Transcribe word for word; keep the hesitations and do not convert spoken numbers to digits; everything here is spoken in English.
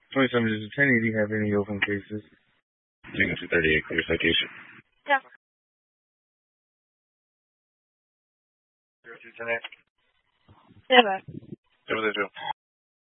twenty-seven to ten, do you have any open cases? Taking two thirty-eight, clear citation. Yeah. zero two ten eight. Yeah, bye. zero zero two.